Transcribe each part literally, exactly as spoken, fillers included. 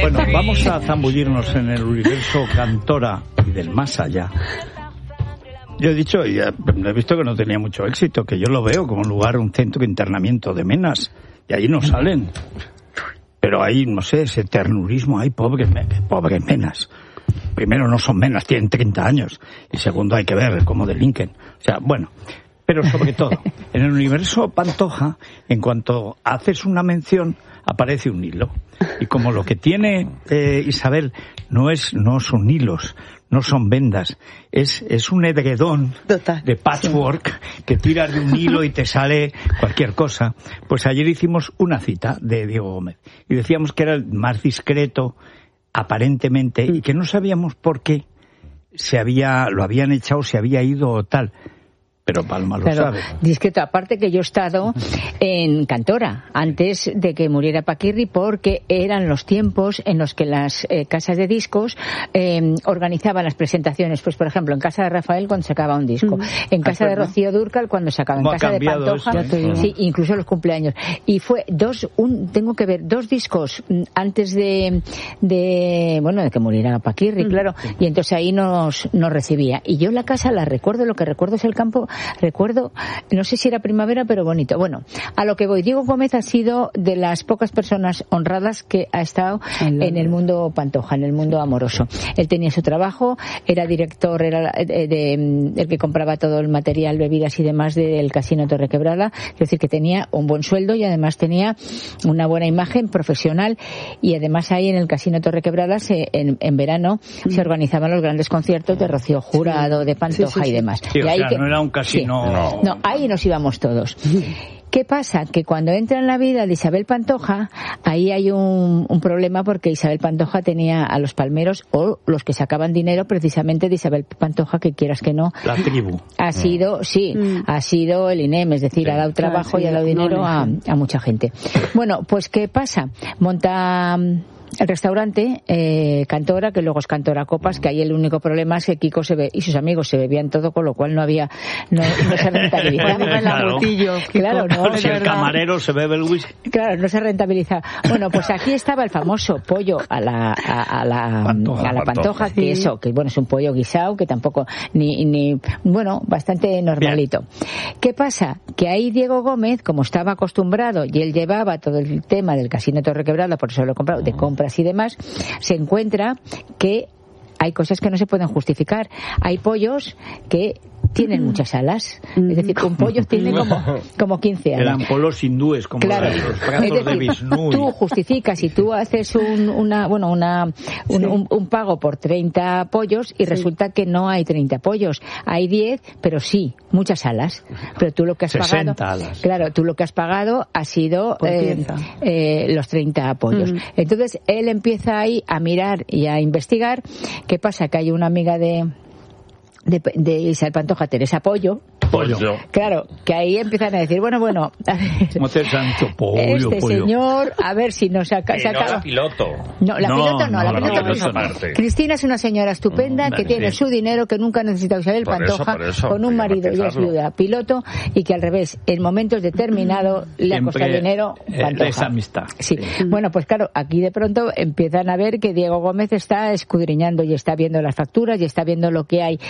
Bueno, vamos a zambullirnos en el universo Cantora y del más allá. Yo he dicho, y he visto que no tenía mucho éxito, que yo lo veo como un lugar, un centro de internamiento de menas, y ahí no salen. Pero hay, no sé, ese ternurismo, hay pobres, pobres menas. Primero, no son menas, tienen treinta años, y segundo, hay que ver cómo delinquen. O sea, bueno, pero sobre todo, en el universo Pantoja, en cuanto haces una mención, aparece un hilo. Y como lo que tiene eh, Isabel no es no son hilos, no son vendas, es es un edredón Total. de patchwork que tiras de un hilo y te sale cualquier cosa. Pues ayer hicimos una cita de Diego Gómez y decíamos que era el más discreto aparentemente y que no sabíamos por qué se había lo habían echado, se había ido o tal. Pero Palma lo claro, sabe. Discreto, aparte que yo he estado en Cantora antes de que muriera Paquirri, porque eran los tiempos en los que las eh, casas de discos eh, organizaban las presentaciones. Pues, por ejemplo, en casa de Rafael cuando sacaba un disco, mm. en casa de Rocío Dúrcal cuando sacaba, en casa de Pantoja, esto, eh? sí, incluso los cumpleaños. Y fue dos, un, tengo que ver, dos discos antes de, de bueno, de que muriera Paquirri, mm. claro, y entonces ahí nos, nos recibía. Y yo la casa la recuerdo, lo que recuerdo es el campo. Recuerdo, no sé si era primavera, pero bonito. Bueno, a lo que voy, Diego Gómez ha sido de las pocas personas honradas que ha estado en el mundo Pantoja, en el mundo amoroso. Él tenía su trabajo, era director, era de, de, el que compraba todo el material, bebidas y demás del Casino Torrequebrada. Es decir, que tenía un buen sueldo y además tenía una buena imagen profesional. Y además ahí en el Casino Torrequebrada, se, en, en verano, mm. se organizaban los grandes conciertos de Rocío Jurado, de Pantoja sí, sí, sí. y demás. Sí, y o ahí sea, que, no era un casino. Sí. No. no, ahí nos íbamos todos. ¿Qué pasa? Que cuando entra en la vida de Isabel Pantoja, ahí hay un, un problema porque Isabel Pantoja tenía a los palmeros o los que sacaban dinero precisamente de Isabel Pantoja, que quieras que no. La tribu. Ha sido, sí, mm. ha sido el I N E M, es decir, sí. ha dado trabajo ah, sí, y ha dado dinero no, no. A, a mucha gente. Bueno, pues ¿qué pasa? Monta el restaurante eh, Cantora, que luego es Cantora Copas, que ahí el único problema es que Kiko se ve, y sus amigos se bebían todo, con lo cual no había, no, no se rentabilizaba. claro, claro, no, si el camarero se bebe el whisky. Claro, no se rentabiliza. Bueno, pues aquí estaba el famoso pollo a la a, a la Pantoja, a la Pantoja, que sí. eso, que bueno, es un pollo guisado, que tampoco ni ni bueno, bastante normalito. Bien. ¿Qué pasa? Que ahí Diego Gómez, como estaba acostumbrado y él llevaba todo el tema del Casino Torrequebrada, por eso lo he comprado, de compra y demás, se encuentra que hay cosas que no se pueden justificar. Hay pollos que tienen muchas alas. Es decir, un pollo tiene como, como quince alas. Eran pollos hindúes, como claro. los brazos de Vishnu. Tú justificas y tú haces un, una, bueno, una, un, sí. un, un pago por treinta pollos y sí. resulta que no hay treinta pollos. Hay diez, pero sí, muchas alas. Pero tú lo que has sesenta pagado. Alas. Claro, tú lo que has pagado ha sido eh, eh, los treinta pollos. Mm. Entonces, él empieza ahí a mirar y a investigar. ¿Qué pasa? Que hay una amiga de de, de Isabel Pantoja, Teresa Pollo. Pollo. Claro, que ahí empiezan a decir, bueno, bueno, a ver, ¿cómo te santo? Pollo, este pollo. señor, a ver si nos saca... saca... No la piloto. No, la no, piloto no, no la, la piloto, piloto no. Aparte. Cristina es una señora estupenda, mm, que tiene sí. su dinero, que nunca ha necesitado Isabel por Pantoja, eso, eso, con un marido y es viuda, piloto, y que al revés, en momentos determinados le ha costado dinero Pantoja. Esa amistad. Sí. sí. Bueno, pues claro, aquí de pronto empiezan a ver que Diego Gómez está escudriñando y está viendo las facturas y está viendo lo que hay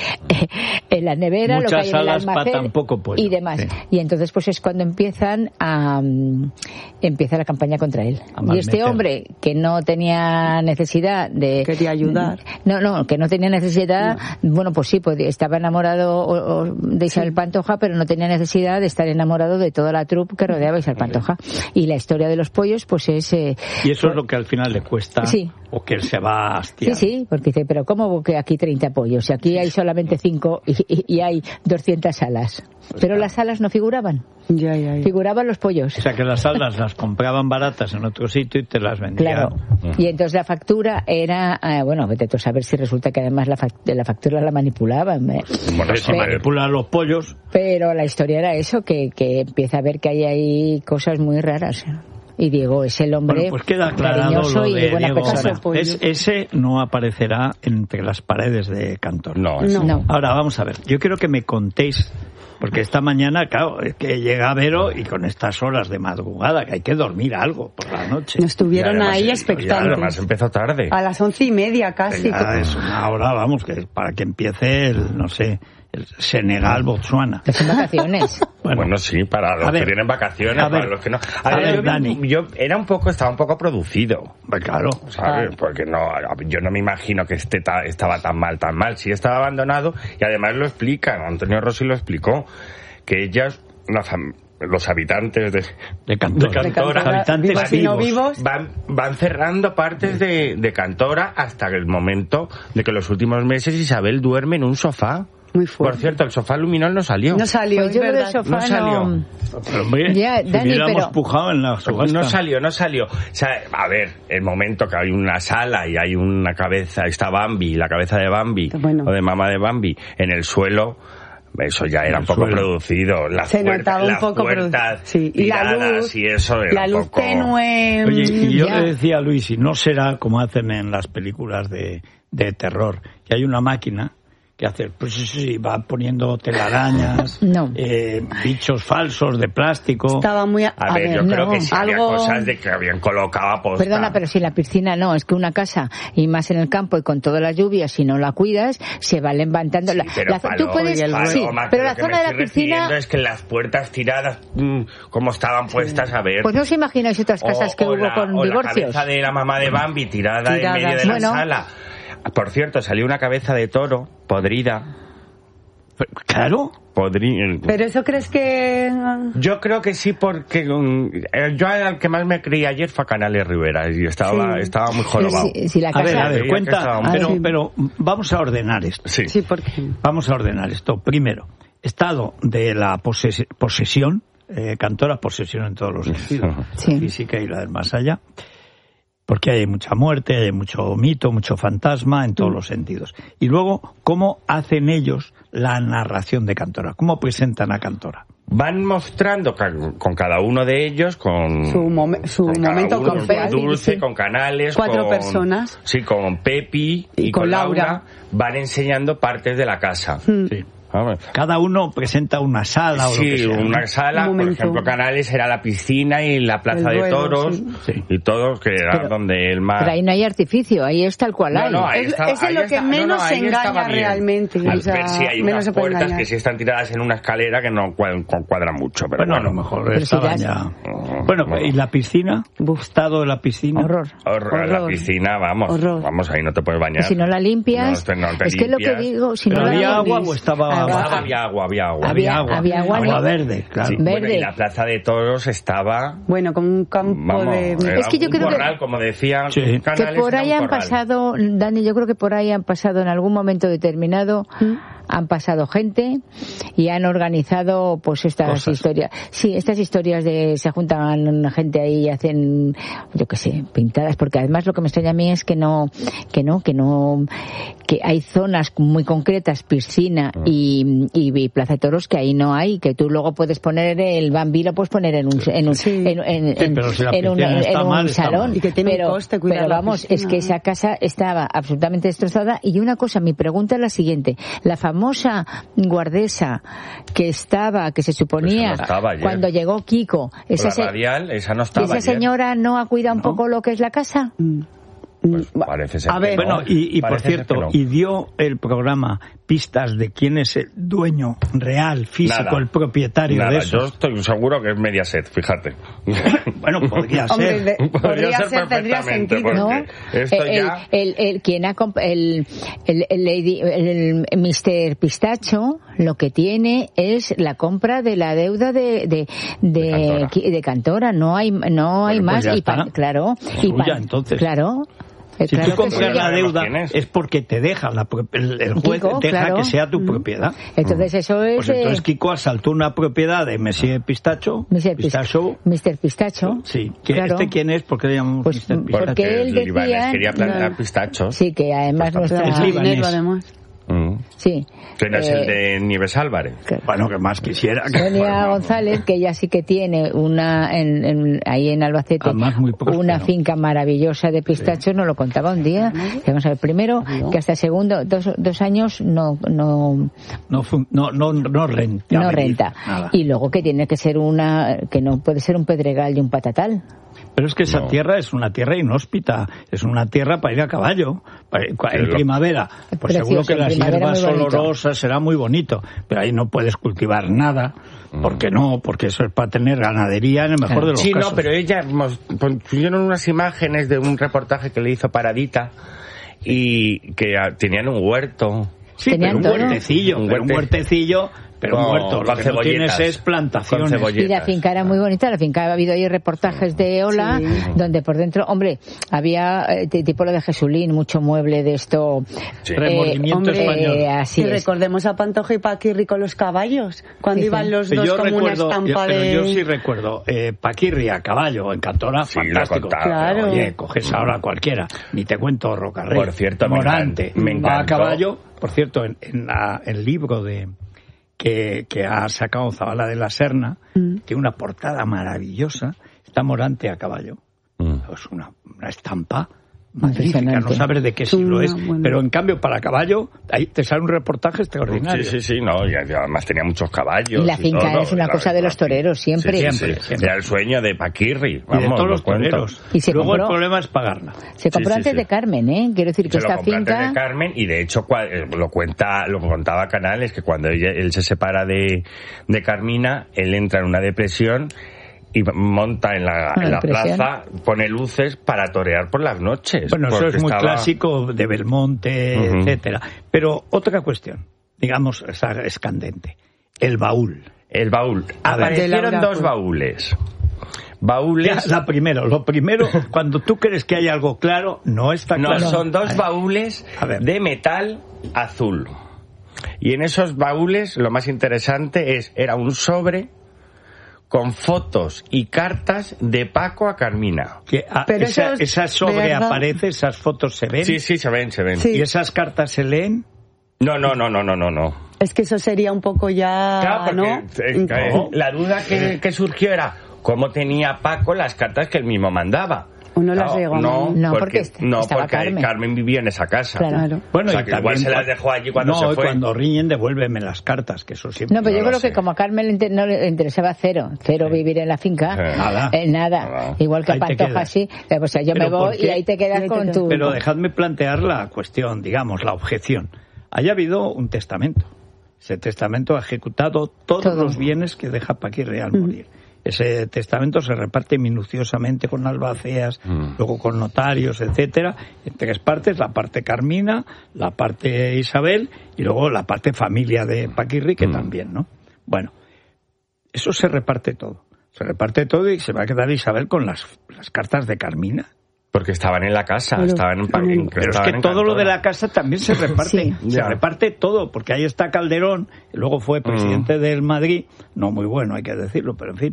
en la nevera, muchas lo que hay en el almacén tan poco pollo. Y demás. Sí. Y entonces pues es cuando empiezan a um, empieza la campaña contra él. Y este hombre que no tenía necesidad de quería ayudar. No, no, que no tenía necesidad, no. bueno, pues sí, pues estaba enamorado o, o de Isabel sí. Pantoja, pero no tenía necesidad de estar enamorado de toda la troupe que rodeaba a Isabel Pantoja. Y la historia de los pollos pues es eh, y eso pues, es lo que al final le cuesta sí. o que él se va a hastiar. Sí, sí, porque dice, pero ¿cómo que aquí treinta pollos? Si aquí hay solamente cinco y, y, y hay doscientas alas. Pues pero claro. las alas no figuraban. Ya, ya, ya. Figuraban los pollos. O sea que las alas las compraban baratas en otro sitio y te las vendían. Claro. Y entonces la factura era, eh, bueno, vete tú a saber si resulta que además la, fact- la factura la manipulaban. Eh. Bueno, se manipulan los pollos. Pero la historia era eso, que, que empieza a ver que hay ahí cosas muy raras. Y Diego es el hombre bueno, pues queda aclarado lo de y buena Diego persona. Es, ese no aparecerá entre las paredes de Cantor. No, no. no. Ahora vamos a ver. Yo quiero que me contéis Porque esta mañana, claro, es que llega Vero y con estas horas de madrugada, que hay que dormir algo por la noche. Nos estuvieron además, ahí y expectantes. además empezó tarde. A las once y media casi. Ya es una hora, vamos, que es para que empiece el, no sé, el Senegal-Botswana. Que son vacaciones. Bueno, bueno, sí, para los ver, que tienen vacaciones, a para ver, los que no. a A ver, ver, yo, Dani. yo era un poco, estaba un poco producido. Pues claro. ¿Sabes? Porque no, yo no me imagino que este ta, estaba tan mal, tan mal. Sí estaba abandonado y además lo explican, Antonio Rossi lo explicó, que ellas, los, los habitantes de, De Cantora. de Cantora, Cantora, habitantes vivos y no vivos. vivos. van, van cerrando partes de, de Cantora hasta el momento de que los últimos meses Isabel duerme en un sofá. Muy fuerte. Por cierto, el sofá luminol no salió. No salió, Pues es yo creo que verdad. el sofá No salió. no... Pero, hombre, Ya, si Dani, hubiéramos pero- pujado en la subasta. No salió, no salió. O sea, a ver, el momento que hay una sala y hay una cabeza, está Bambi, la cabeza de Bambi, Bueno. o de mamá de Bambi, en el suelo, eso ya era En un el poco suelo. producido. Las Se puertas, notaba un las poco puertas produ- sí. Y la tiradas luz, y eso era La un luz poco... tenue. Oye, y yo Ya. le decía a Luis, y no será como hacen en las películas de, de terror, que hay una máquina que hace, pues sí, sí, va poniendo telarañas, No. eh, bichos falsos de plástico. Estaba muy... A, A ver, yo no, creo que sí había algo- cosas de que habían colocado a posta. Perdona, pero si la piscina no, es que una casa, y más en el campo y con todas las lluvias, si no la cuidas, se va levantando. Sí, la, pero la- tú Paloma, puedes, Paloma, sí, pero la lo que zona me de la estoy piscina, refiriendo es que las puertas tiradas, mm, como estaban puestas, a ver... pues no os imagináis otras casas O- que o hubo la- con o divorcios. la cabeza de la mamá de Bambi tirada Tirada. en medio de la Bueno. sala. Por cierto, salió una cabeza de toro podrida. Pero, claro. Podri- Pero eso crees que... Yo creo que sí, porque um, eh, yo al que más me creí ayer fue a Canales Rivera y estaba, Sí. estaba muy Pero jorobado. si, si la A casa, ver, a ver, Veía que cuenta, estaba- pero, Ah, sí. pero vamos a ordenar esto. Sí. Sí, porque... Vamos a ordenar esto. Primero, estado de la poses- posesión, eh, Cantora posesión en todos los sentidos, Sí. la física y la del más allá, porque hay mucha muerte, hay mucho mito, mucho fantasma en todos los sentidos. Y luego, ¿cómo hacen ellos la narración de Cantora? ¿Cómo presentan a Cantora? Van mostrando ca- con cada uno de ellos, con Su momen- su con cada momento uno, con con Pepi, Dulce, sí. con Canales, Cuatro con- personas. Sí, con Pepi y, Y con con Laura. Laura. Van enseñando partes de la casa. Mm. Sí. Vamos. Cada uno presenta una sala o lo que Sí, sea, ¿no? una sala, Un por momento. ejemplo, Canales era la piscina y la plaza El de duelo, toros sí. Sí. y todos, que era Pero- donde el mar... pero ahí no hay artificio, ahí es tal cual No, hay. no, ahí Es- estaba- es en ahí lo que está- no, menos no, ahí engaña estaba bien. realmente, Al o sea, ver si hay menos unas se puede puertas engañar. que sí están tiradas en una escalera que no cuadran, cuadran mucho, pero Bueno, a bueno. lo mejor Pero si estaban das- ya... Ujú. Bueno, Bueno. ¿y la piscina? Buf. ¿Estado de la piscina? Horror. Horror, la Horror. piscina, vamos, Horror. vamos, ahí no te puedes bañar. Y si no la limpias, No, no te es que lo que limpias. digo, si ¿Pero no la había limpias- agua o estaba Agua. abajo? Había agua, había agua. Había- agua, había agua, agua ¿no? verde, claro. Sí, bueno, Verde. y la plaza de toros estaba... Bueno, con un campo Vamos, de... era Es que yo un creo que- corral, como decían Sí. que Canales, por era ahí un han corral. pasado, Dani, yo creo que por ahí han pasado en algún momento determinado, han pasado gente y han organizado pues estas Cosas. historias. Sí, estas historias de se juntan gente ahí y hacen, yo qué sé, pintadas, porque además lo que me extraña a mí es que no, que no, que no, que hay zonas muy concretas, piscina y, y, y plaza de toros que ahí no hay, que tú luego puedes poner el Bambi, lo puedes poner en un, en un, Sí. en, en- Sí, en- pero si la en un, piscina en está un mal, está salón. mal. Y que tiene un pero, coste cuidar pero la vamos, piscina, es que ¿no? esa casa estaba absolutamente destrozada. Y una cosa, mi pregunta es la siguiente: la famosa guardesa que estaba, que se suponía Pues no estaba ayer. cuando llegó Kiko, esa, La se- radial, esa no estaba esa ayer. señora no ha cuidado un No. poco lo que es la casa. Mm. Pues Mm, parece ser a que ver, no. Bueno, y, y por Parece ser cierto, que no. y dio el programa pistas de quién es el dueño real, físico, Nada. el propietario Nada, de eso. yo estoy seguro que es Mediaset, fíjate. Bueno, podría Hombre, ser. de- podría ser, tendría perfectamente, sentido. porque ¿No? esto el, ya... el, el- quien ha comp- el, el, el, lady- el, el mister Pistacho lo que tiene es la compra de la deuda de de, de, De Cantora. qui- de Cantora. No hay no hay Bueno, pues más ya y pa- está. claro Es y suya, entonces. claro. Eh, Si claro tú que compras sí. la Sabemos deuda quién es. es porque te deja, la, pro- el, el juez Kiko, deja claro. que sea tu propiedad. Entonces eso es Pues entonces eh, Kiko asaltó una propiedad de Monsieur Pistacho. mister Pist- Pistacho. mister Pistacho. Sí. ¿Que Claro. ¿Este quién es? ¿Por qué le llamamos Pues, mister Pistacho? porque él Libanes decía- quería plantar no. pistachos. Sí, que además Pues nuestra es libanés. dinero, además. Mm. Sí. Que no es Eh, el de Nieves Álvarez. que- Bueno, que más quisiera. que- Sonia bueno, González, que ella sí que tiene una en, en- ahí en Albacete Además, muy próspero. una finca maravillosa de pistachos, nos lo contaba un día. Y vamos a ver, primero que hasta segundo dos, dos años no no No, fun- no, no, no renta. no renta, Nada. y luego que tiene que ser una que no puede ser un pedregal y un patatal. Pero es que esa No. tierra es una tierra inhóspita, es una tierra para ir a caballo. Para ir- en lo- primavera, pues Precioso, seguro que en las primavera hierbas muy bonito. olorosas será muy bonito, pero ahí no puedes cultivar nada. ¿Por qué no? Porque eso es para tener ganadería en el mejor de los Sí, casos. no, pero ella mos- pusieron unas imágenes de un reportaje que le hizo Paradita y que ah, tenían un huerto. Sí, Tenían pero un todo. huertecillo, Un pero un huerte- huertecillo, pero un Con- huerto. Lo con que no cebolletas. tienes es plantaciones. Con cebolletas. Y la finca era muy bonita, la finca ha habido ahí reportajes de Ola, Sí. donde por dentro, hombre, había eh, t- tipo lo de Jesulín, mucho mueble de esto. Sí. Remordimiento hombre, español. eh, así Y es. recordemos a Pantoja y Paquirri con los caballos, cuando Sí, sí. iban los Pero dos yo como recuerdo, una estampa yo, pero de... yo sí recuerdo, eh, Paquirri a caballo en Cantora, Sí, lo fantástico. contaba. Claro. Pero, oye, coges ahora cualquiera, ni te cuento Rocarrey. Por cierto, me Morante, encan- me va a encantó. caballo, por cierto, en, en la- el libro de que, que ha sacado Zabala de la Serna, Mm. tiene una portada maravillosa, está Morante a caballo. Mm. Es una, una estampa magnífica, Impresionante. no sabes de qué Sí, siglo es, bueno. pero en cambio para caballo, ahí te sale un reportaje extraordinario. Sí, sí, sí, no, y además tenía muchos caballos. Y la finca todo, es una la- cosa de los toreros, siempre. Sí, sí, Siempre, sí. siempre. Era el sueño de Paquirri. Y de Vamos, todos lo los cuento. toreros. Y se Luego compró- el problema es pagarla. Se compró Sí, sí, antes sí. de Carmen, ¿eh? Quiero decir que Se lo esta compró antes finca... de Carmen y de hecho cua- eh, lo cuenta lo contaba Canales, que cuando ella- él se separa de, de Carmina, él entra en una depresión y monta en la, Una en la depresión. plaza, pone luces para torear por las noches. Bueno, eso porque es muy estaba- clásico de Belmonte, Ujú. etcétera. Pero otra cuestión, digamos, esa es candente. El baúl. El baúl. A ver. Aparecieron De Laura dos Cruz. baúles. Ya, Baúles. la primero, lo primero, cuando tú crees que hay algo claro, no está No, claro. son dos Ay, baúles A ver. de metal azul. Y en esos baúles, lo más interesante es, era un sobre con fotos y cartas de Paco a Carmina. que, ah, Pero esa, eso es esa sobre verdad. aparece, esas fotos se ven, Sí, sí, se ven, se ven. Sí. y esas cartas se leen. No, no, no, no, no, no, no. Es que eso sería un poco ya, Claro, porque ¿no? eh, que No. la duda que, que surgió era cómo tenía Paco las cartas que él mismo mandaba. ¿O no las Claro, llegó a No, mandar? No, porque porque, est- no, estaba porque Carmen. Carmen vivía en esa casa. Claro. Bueno, O sea, y que también igual se las cua- dejó allí cuando no, se y fue. cuando riñen, devuélveme las cartas, que eso siempre. No, pero No yo lo creo sé. que como a Carmen le inter- no le interesaba cero, cero vivir en la finca, Sí. Nada. eh, nada. Nada. Igual que a Ahí te Pantoja, quedas. sí. Eh, Pues yo Pero me voy ¿por qué? y ahí te quedas Ahí te con quedas. tu... Pero dejadme plantear la cuestión, digamos, la objeción. Haya habido un testamento. Ese testamento ha ejecutado todos Todo. los bienes que deja Paquirri al morir. Ese testamento se reparte minuciosamente con albaceas, Mm. luego con notarios, etcétera, en tres partes: la parte Carmina, la parte Isabel y luego la parte familia de Paquirri, que Mm. también, ¿no? Bueno, eso se reparte todo. Se reparte todo y se va a quedar Isabel con las, las cartas de Carmina. Porque estaban en la casa, Pero- estaban en, pa- en- Pero es estaban que en todo lo de Cantora. la casa también se reparte, Sí. se Ya. reparte todo, porque ahí está Calderón, que luego fue presidente del Madrid, no muy bueno, hay que decirlo, pero en fin.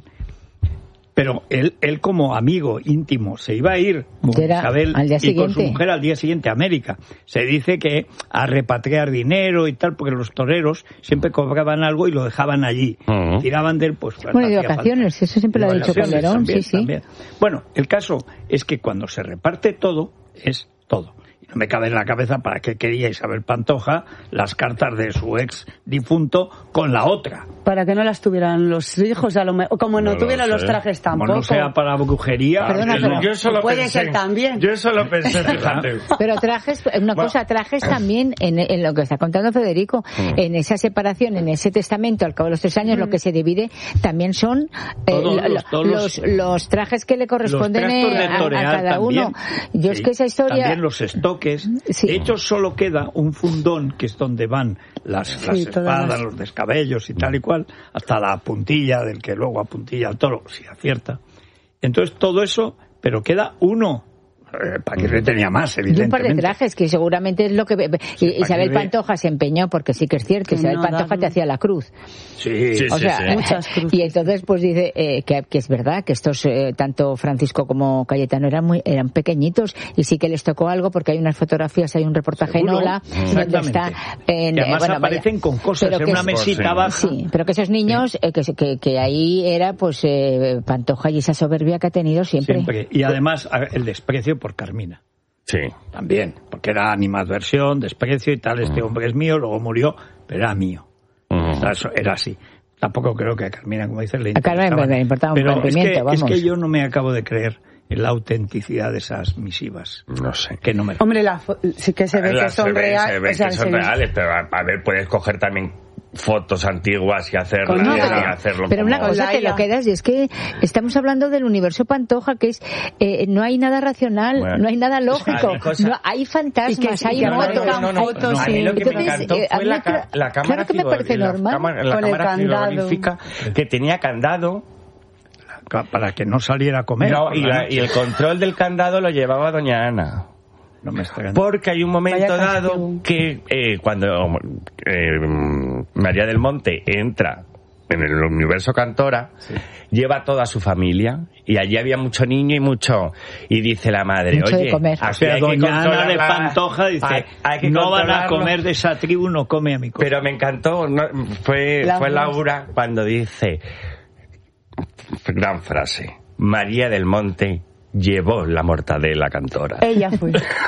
Pero él, él como amigo íntimo se iba a ir con Era Isabel al día y con su siguiente. mujer al día siguiente a América. Se dice que a repatriar dinero y tal, porque los toreros siempre cobraban algo y lo dejaban allí. Ujú. Tiraban de él, pues... Bueno, y de hacía falta. vacaciones, eso siempre lo ha Y dicho vacaciones Calderón, también, sí, sí. también. Bueno, el caso es que cuando se reparte todo, es todo. Y no me cabe en la cabeza para qué quería Isabel Pantoja las cartas de su ex difunto con la otra. Para que no las tuvieran los hijos, a lo mejor. Como no, No lo tuvieran los sé. trajes Como tampoco. no sea para brujería... Perdona, que pero- no. Yo solo Puede pensé, ser también. Yo solo pensé, fíjate. Pero trajes, una Bueno. cosa, trajes también, en, en lo que está contando Federico, Mm. en esa separación, en ese testamento, al cabo de los tres años, lo que se divide también son eh, Todos lo- los- todos los, los- los trajes que le corresponden Los eh, tractos de a, a torear cada uno. también. Yo es Sí, que esa historia... También los estoques. Sí. De hecho, solo queda un fundón, que es donde van las, Sí, las todas espadas, las- los descabellos y tal y cual, hasta la puntilla del que luego apuntilla al toro, si acierta. Entonces, todo eso, pero queda uno. Paquirri tenía más, evidentemente. Y un par de trajes, que seguramente es lo que... Sí, Isabel Paquirri... Pantoja se empeñó, porque sí que es cierto, que Isabel no, Pantoja no. te hacía la cruz. Sí, sí, o sea, sí, sí. Muchas cruces. Y entonces pues dice eh, que, que es verdad que estos, eh, tanto Francisco como Cayetano eran muy eran pequeñitos, y sí que les tocó algo, porque hay unas fotografías, hay un reportaje en Ola, donde está... En, y además bueno, aparecen vaya, con cosas en una mesita sí, baja. Sí, pero que esos niños, sí. eh, que, que, que ahí era pues eh, Pantoja y esa soberbia que ha tenido siempre. Siempre. Y además el desprecio por Carmina. Sí. También, porque era animadversión, desprecio y tal, este hombre es mío, luego murió, pero era mío. Uh-huh. O sea, eso era así. Tampoco creo que a Carmina, como dices, le importaba. A Carmina le importaba un pero es que, vamos. es que yo no me acabo de creer en la autenticidad de esas misivas. No sé. Que no me... Hombre, la, sí que se ve la, que son, se ve, real, se ve o sea, que son se reales, pero a, a ver, puedes coger también fotos antiguas y hacerlas no, y pero, hacerlo pero como... una cosa te lo quedas, y es que estamos hablando del universo Pantoja, que es eh, no hay nada racional, bueno, no hay nada lógico, cosa... no, hay fantasmas, que, hay no, motos, no, no, no, fotos, no, a mí lo que entonces, me encantó eh, fue la, ca la cámara claro que me parece la normal, cámara, la con cámara el frigorífica que tenía candado para que no saliera a comer. No, y, la, y el control del candado lo llevaba doña Ana. No me está Porque hay un momento dado que eh, cuando eh, María del Monte entra en el universo Cantora, sí. lleva a toda su familia y allí había mucho niño y mucho, y dice la madre, mucho oye, de comer. O sea, doña Ana de Pantoja dice, hay, hay que no van a comer de esa tribu, no come a mi cosa. Pero me encantó, no, fue, la fue Laura cuando dice, gran frase, María del Monte llevó la mortadela Cantora. Ella fue.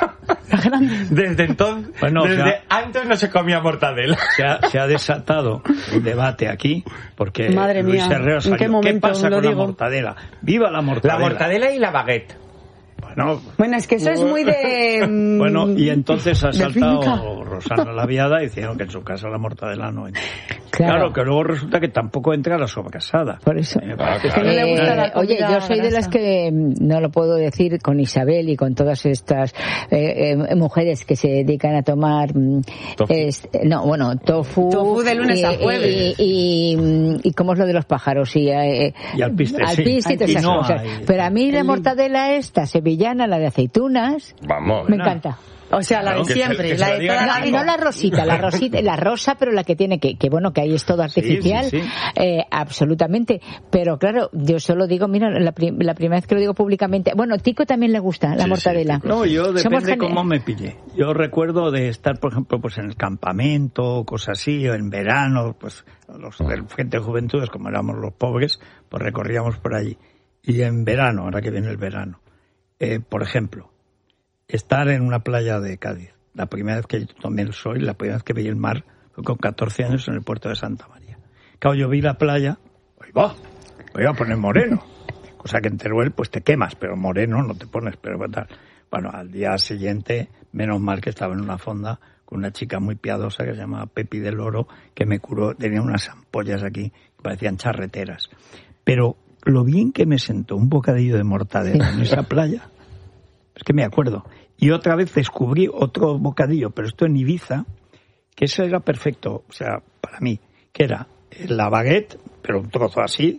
Desde entonces, bueno, desde o sea, antes no se comía mortadela. Se ha, se ha desatado un debate aquí, porque Madre Luis mía, Herrero salió, ¿en qué momento ¿qué pasa lo con digo? la mortadela? ¡Viva la mortadela! La mortadela y la baguette. Bueno, bueno, es que eso es muy de... Mmm, bueno, y entonces ha saltado Rosana Laviada diciendo que en su casa la mortadela no entra. Claro. claro, que luego resulta que tampoco entra la sobrasada. Por eso. Eh, claro, claro. Que no le gusta la Oye, yo soy de las que, no lo puedo decir con Isabel y con todas estas eh, eh, mujeres que se dedican a tomar... Tofu. Es, no, bueno, tofu... Tofu de lunes y, a jueves. Y, y, y, y cómo es lo de los pájaros. Y, eh, y alpiste, alpiste sí. y todas esas no cosas. hay, Pero a mí la mortadela esta, sevillana, la de aceitunas... Vamos. Me encanta. O sea, la claro, de siempre, que, que la de toda la vida. No la rosita, la rosita, la rosa, pero la que tiene que, que bueno, que ahí es todo artificial, sí, sí, sí. Eh, absolutamente. Pero claro, yo solo digo, mira, la, prim la primera vez que lo digo públicamente, bueno, Tico también le gusta la sí, mortadela. Sí, no, yo depende de cómo me pille. Yo recuerdo de estar, por ejemplo, pues en el campamento, cosas así, o en verano, pues los del Frente de Juventudes, como éramos los pobres, pues recorríamos por allí. Y en verano, ahora que viene el verano, eh, por ejemplo, estar en una playa de Cádiz. La primera vez que yo tomé el sol, la primera vez que vi el mar, fue con catorce años en el puerto de Santa María. Claro, yo vi la playa, ¡ay va! Me iba a poner moreno. Cosa que en Teruel, pues te quemas, pero moreno no te pones, pero tal. Bueno, al día siguiente, menos mal que estaba en una fonda con una chica muy piadosa que se llamaba Pepi del Oro, que me curó, tenía unas ampollas aquí, que parecían charreteras. Pero lo bien que me sentó un bocadillo de mortadela en esa playa, es que me acuerdo. Y otra vez descubrí otro bocadillo, pero esto en Ibiza, que ese era perfecto, o sea, para mí, que era la baguette, pero un trozo así,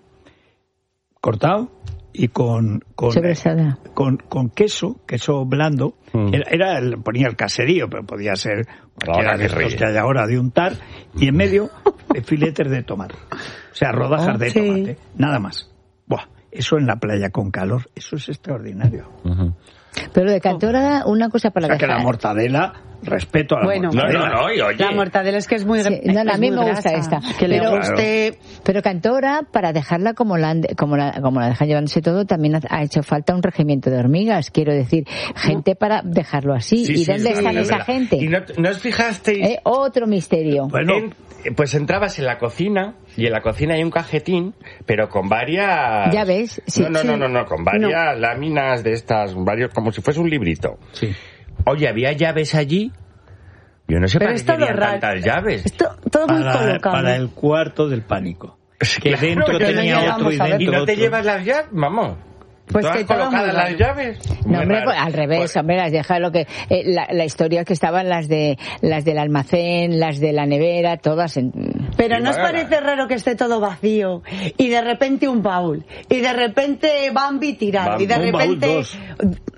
cortado, y con con, eh, con, con queso, queso blando, mm. era, era el, ponía el caserío, pero podía ser cualquiera de estos que hay ahora de untar, y en medio filetes de tomate, o sea, rodajas oh, de sí. tomate, nada más. Buah, eso en la playa con calor, eso es extraordinario. Uh-huh. Pero de Cantora, una cosa para o sea, dejar. que la mortadela, respeto a la bueno, mortadela. No, no, no, y oye. La mortadela es que es muy sí, no, no, a mí me gusta grasa, esta. Que le pero, guste... pero Cantora, para dejarla como la, como la, como la dejan llevándose todo, también ha, ha hecho falta un regimiento de hormigas. Quiero decir, gente para dejarlo así. Sí, ¿Y sí, dónde sí, están sí, esa sí, gente? ¿Y no, no os fijasteis? Eh, otro misterio. Bueno, en, pues entrabas en la cocina y en la cocina hay un cajetín, pero con varias... Ya ves. Sí, no, no, sí. no, no, no, con varias no. láminas de estas, varios, como si fuese un librito. Sí. Oye, había llaves allí. Yo no sé pero para qué querían raro. tantas llaves. Esto, todo muy para, colocado. para el cuarto del pánico. Que claro, dentro que tenía no otro y dentro ¿Y no te otro. llevas las llaves? Vamos. Pues ¿Todas que todo colocadas muy las llaves? No, Muy hombre, raro. al revés, Pues, hombre, las deja lo que eh, la, la historia que estaban las de las del almacén, las de la nevera, todas en... Pero ¿no os parece raro que esté todo vacío y de repente un baúl y de repente Bambi tirado Bambi, y de un baúl, repente dos.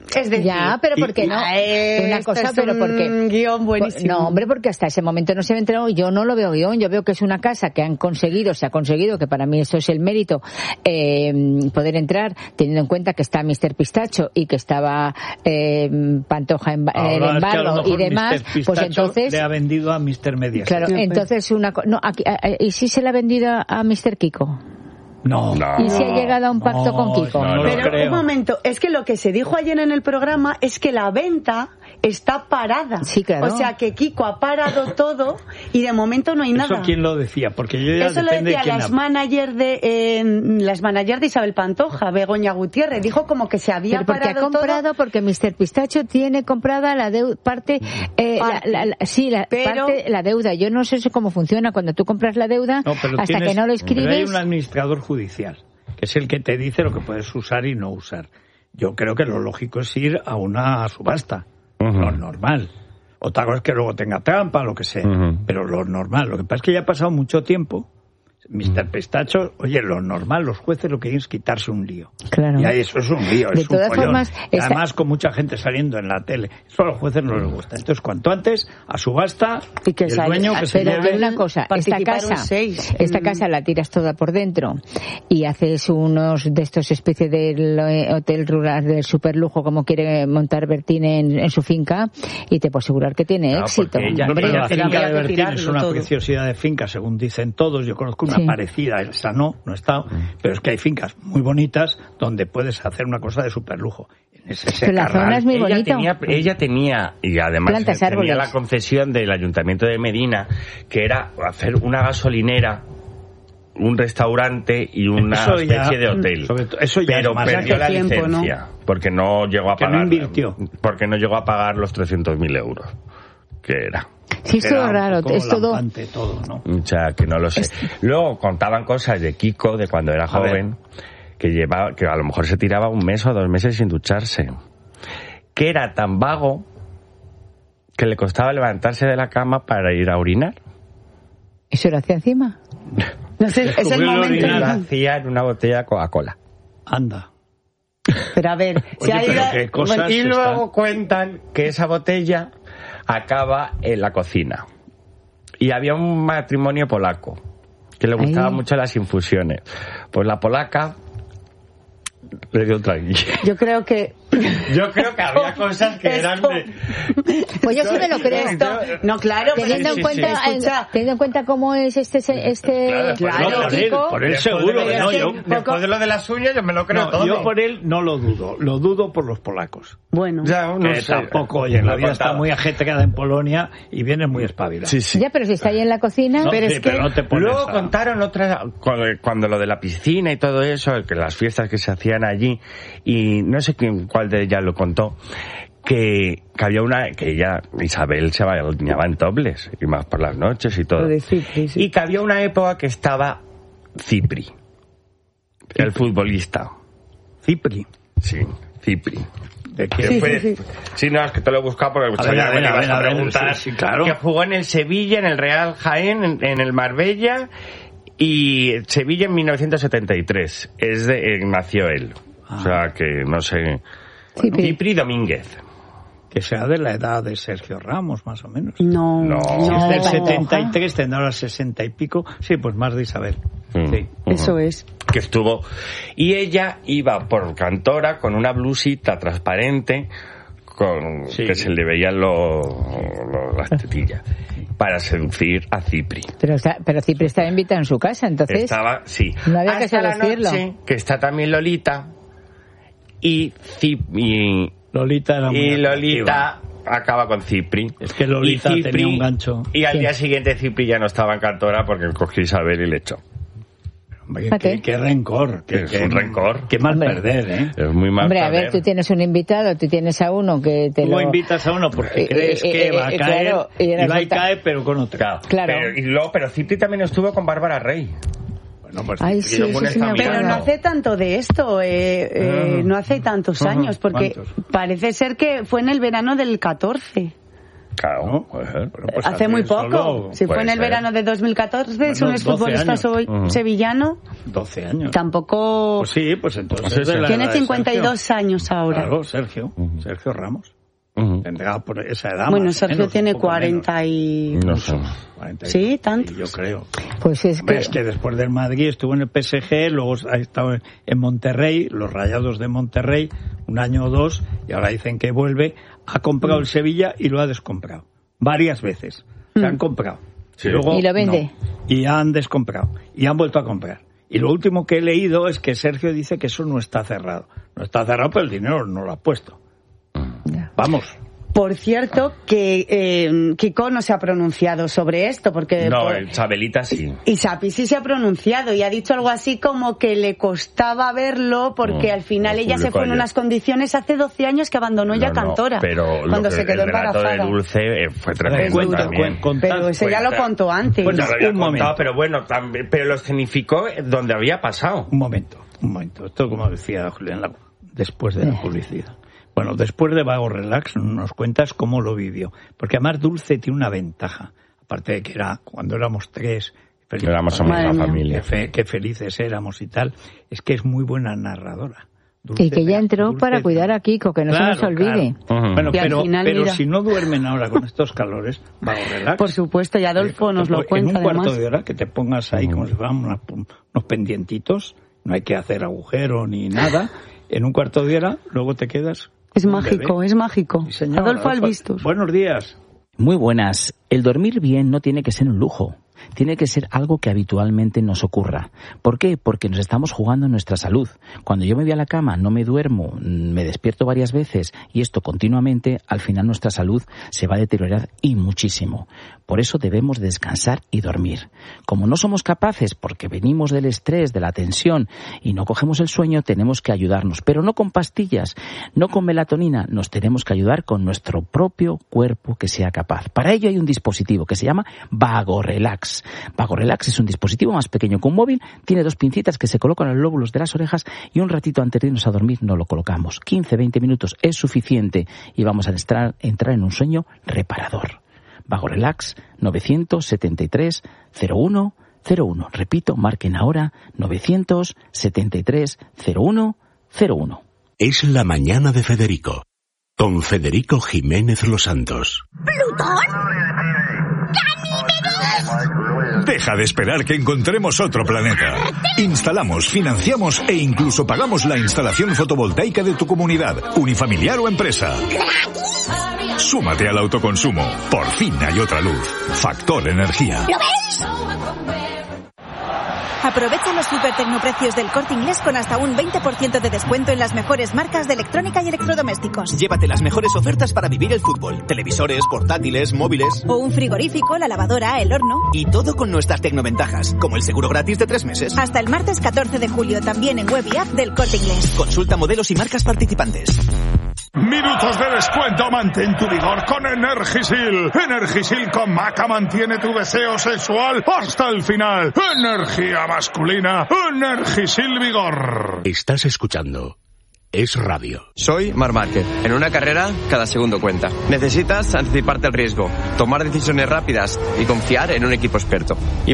Es decir, ya, pero ¿por qué no? Eh, una cosa, pero un porque guión buenísimo. No, hombre, porque hasta ese momento no se me enterado. Yo no lo veo guión. Yo veo que es una casa que han conseguido, se ha conseguido, que para mí eso es el mérito, eh, poder entrar, teniendo en cuenta que está mister Pistacho y que estaba eh, Pantoja en, Ahora, en Barlo y demás, pues entonces le ha vendido a mister Mediaset. Claro, Sí, pues. entonces una co- no, aquí, a- a- ¿y si se le ha vendido a mister Kiko? No. No. ¿Y si ha llegado a un pacto No, con Kiko? no, no Pero creo. un momento, es que lo que se dijo ayer en el programa es que la venta está parada. Sí, claro. O sea que Kiko ha parado todo y de momento no hay nada. ¿Eso quién lo decía? Porque yo ya Eso lo depende decía de quién las hable. managers de eh, las managers de Isabel Pantoja, Begoña Gutiérrez, dijo como que se había Pero porque ha parado comprado, todo. porque mister Pistacho tiene comprada la deuda, parte, eh, Parte. La, la, la- sí, la, Pero- parte, la deuda. Yo no sé eso cómo funciona cuando tú compras la deuda, No, pero hasta tienes- que no lo pero hay escribes. un administrador judicial, que es el que te dice lo que puedes usar y no usar. Yo creo que lo lógico es ir a una subasta, Ujú. lo normal. Otra cosa es que luego tenga trampa, lo que sea, Ujú. pero lo normal. Lo que pasa es que ya ha pasado mucho tiempo. mister Pistacho, oye, lo normal, los jueces lo que quieren es quitarse un lío. Claro. Y ahí eso es un lío, De es un todas follón. formas, Y esta- además con mucha gente saliendo en la tele. Eso a los jueces no les gusta. Entonces, cuanto antes, a subasta, Y que el sale- dueño que se Pero lleve... hay una cosa, esta participaron casa, seis. esta Mm. casa la tiras toda por dentro y haces unos de estos especies del eh, hotel rural del superlujo como quiere montar Bertín en, en su finca y te puedo asegurar que tiene Claro, éxito. porque ella- No, pero ella la tenía finca que de Bertín tirarlo es una todo. preciosidad de finca, según dicen todos. Yo conozco una Sí. parecida, esa no, no he estado, pero es que hay fincas muy bonitas donde puedes hacer una cosa de superlujo. En ese Pero la secarral. zona es muy ella bonito. tenía, ella tenía, y además Plantas, tenía árboles. la concesión del Ayuntamiento de Medina, que era hacer una gasolinera, un restaurante y una Eso ya- especie de hotel. sobre todo- eso ya pero es más perdió hace la tiempo, licencia, porque no llegó a Que no pagar. invirtió. Porque no llegó a pagar los trescientos mil euros, que era. Sí, es Era todo un raro, poco es todo... lampante todo, ¿no? O sea, que no lo sé. Luego contaban cosas de Kiko, de cuando era A ver. joven, que llevaba, que a lo mejor se tiraba un mes o dos meses sin ducharse. Que era tan vago que le costaba levantarse de la cama para ir a orinar. ¿Eso lo hacía encima? No sé, es el Descubrir el momento. Y lo orinar. hacía en una botella de Coca-Cola. Anda. Pero a ver, si Oye, ha pero ido- qué cosas Y están- luego cuentan que esa botella acaba en la cocina. Y había un matrimonio polaco que le gustaban Ay. mucho las infusiones. Pues la polaca le dio un traguillo. yo creo que Yo creo que había cosas que eran Esto- de... Pues yo sí me lo creo. Esto- no, claro, pero Teniendo, sí, en sí, cuenta, sí. Escucha. eh, teniendo en cuenta cómo es este este Claro, No, por él, Kiko, por él Después seguro. de lo de no, las- yo, después de lo de las uñas yo me lo creo no, todo. yo por él no lo dudo. Lo dudo por los polacos. bueno, Ya, no Que sé. tampoco, oye, la Lo vida está contaba. muy ajetreada en Polonia y viene muy espabilada. Sí, sí. ya, pero si está ahí en la cocina, No, pero sí, es que pero no te pones Luego a- contaron otra, cuando, cuando lo de la piscina y todo eso, que las fiestas que se hacían allí, y no sé quién, cuál de ellas lo contó, que, que había una, que ella, Isabel, se bañaba en tobles, y más por las noches y todo. Lo de Cipri, sí. Y que había una época que estaba Cipri, el futbolista. Cipri. Sí, Cipri. ¿De qué? Que Sí, fue- sí, sí. sí, no, es que te lo he buscado porque A sabía ver, a que ver, me a ibas ver, a a ver, preguntar. sí, sí, claro. Que jugó en el Sevilla, en el Real Jaén, en, en el Marbella, y Sevilla en mil novecientos setenta y tres. Es de, eh, nació él. Ah. O sea que, no sé... Cipri. Cipri Domínguez. Que sea de la edad de Sergio Ramos, más o menos. no, No. Si es del no. setenta y tres, tendrá ahora sesenta y pico. Sí, pues más de Isabel. Mm. Sí. Eso es. Que estuvo... Y ella iba por Cantora con una blusita transparente, con Sí. que se le veían los, los- las tetillas, para seducir a Cipri. pero está, pero Cipri estaba invitado en su casa, entonces Estaba, sí. no había que Hasta la seducirlo. noche, que está también Lolita, y, Cip- y, Lolita era muy y atractiva. Lolita acaba con Cipri. Es que Lolita Y tenía un gancho. Y al Sí. día siguiente Cipri ya no estaba en Cantora porque cogió Isabel y le echó. Hombre, Fíjate. qué, qué rencor. Qué, Es qué- un rencor. Qué mal Hombre. perder, ¿eh? Es muy mal Hombre, a saber. ver, tú tienes un invitado, tú tienes a uno que te Tú lo... invitas a uno porque Eh, crees eh, que eh, va a eh, caer claro, y y va y resulta- cae, pero con otra. Claro. Claro. Pero, y luego, pero Cipri también estuvo con Bárbara Rey. Bueno, pues Ay, y sí, luego eso una sí me está Pero acuerdo. no mirando. hace tanto de esto, eh, eh, Ah. no hace tantos Ajá. años, porque ¿Cuántos? parece ser que fue en el verano del catorce. Claro, ¿no? puede ser. Bueno, pues Hace muy poco. solo Si fue puede en el ser. verano de dos mil catorce, Bueno, es un exfutbolista doce años. soy- sevillano. doce años. Tampoco... Pues sí, pues entonces... Pues sí, de la Tiene edad de cincuenta y dos Sergio. años ahora. Claro, Sergio. Sergio Ramos. Ujú. Tendrá por esa edad. Bueno, más o Sergio menos, tiene un poco cuarenta y... No sé. menos. cuarenta y Sí, dos, tantos. yo creo. Pues es que... Es que después del Madrid estuvo en el P S G, luego ha estado en Monterrey, los Rayados de Monterrey, un año o dos, y ahora dicen que vuelve. Ha comprado el Sevilla y lo ha descomprado. Varias veces. Se han comprado. Sí. Luego, Y lo vende. no. Y han descomprado. Y han vuelto a comprar. Y lo último que he leído es que Sergio dice que eso no está cerrado. No está cerrado, pero el dinero no lo ha puesto. Ya. Vamos. Por cierto, que eh, Kiko no se ha pronunciado sobre esto, porque... No, por- el Chabelita sí. Y Sapi sí se ha pronunciado y ha dicho algo así como que le costaba verlo porque No, al final lo ella se publicó fue en ayer. unas condiciones hace doce años que abandonó ya No, no, Cantora. pero lo cuando que- se quedó el relato embarazada. de Dulce eh, fue tremendo Cuenta, también. cuen- contad, Pero eso ya lo cuenta. contó antes. Bueno, Ya lo había un contado, momento. pero bueno, también, pero lo escenificó donde había pasado. Un momento, un momento. Esto, como decía Julián, la- después de la publicidad. Bueno, después de Vago Relax nos cuentas cómo lo vivió. Porque además Dulce tiene una ventaja. Aparte de que era cuando éramos tres, feliz- Éramos somos Madre una mía. familia. qué, fe- qué felices éramos y tal. Es que es muy buena narradora. Dulce, Y que ya entró Dulce- para cuidar a Kiko, que no se nos olvide. claro. Ujú. Bueno, Y al pero, final, pero mira. si no duermen ahora con estos calores, Vago Relax. Por supuesto, y Adolfo Eh, nos lo en cuenta un cuarto además. de hora que te pongas ahí como si fueran unas- unos pendientitos, no hay que hacer agujero ni nada, en un cuarto de hora luego te quedas... Es un mágico, bebé. es mágico. Sí, señor, Adolfo Albistus. Buenos días. Muy buenas. El dormir bien no tiene que ser un lujo. Tiene que ser algo que habitualmente nos ocurra. ¿Por qué? Porque nos estamos jugando nuestra salud. Cuando yo me voy a la cama, no me duermo, me despierto varias veces y esto continuamente, al final nuestra salud se va a deteriorar y muchísimo. Por eso debemos descansar y dormir. Como no somos capaces, porque venimos del estrés, de la tensión y no cogemos el sueño, tenemos que ayudarnos. Pero no con pastillas, no con melatonina, nos tenemos que ayudar con nuestro propio cuerpo que sea capaz. Para ello hay un dispositivo que se llama Vago Relax. Vago Relax es un dispositivo más pequeño que un móvil, tiene dos pincitas que se colocan en los lóbulos de las orejas y un ratito antes de irnos a dormir nos lo colocamos. quince a veinte minutos es suficiente y vamos a entrar, entrar en un sueño reparador. Vago Relax nueve siete tres cero uno cero uno. Repito, marquen ahora nueve siete tres cero uno cero uno. Es la mañana de Federico, con Federico Jiménez Los Santos. Deja de esperar que encontremos otro planeta. Instalamos, financiamos e incluso pagamos la instalación fotovoltaica de tu comunidad, unifamiliar o empresa. Súmate al autoconsumo. Por fin hay otra luz. Factor Energía. Aprovecha los super tecnoprecios del Corte Inglés con hasta un veinte por ciento de descuento en las mejores marcas de electrónica y electrodomésticos. Llévate las mejores ofertas para vivir el fútbol. Televisores, portátiles, móviles. O un frigorífico, la lavadora, el horno. Y todo con nuestras tecnoventajas, como el seguro gratis de tres meses. Hasta el martes catorce de julio, también en web y app del Corte Inglés. Consulta modelos y marcas participantes. Minutos de descuento, mantén tu vigor con Energisil. Energisil con Maca mantiene tu deseo sexual hasta el final. Energía masculina, Energisil Vigor. Estás escuchando Es Radio. Soy Marc Márquez. En una carrera, cada segundo cuenta. Necesitas anticiparte al riesgo, tomar decisiones rápidas y confiar en un equipo experto.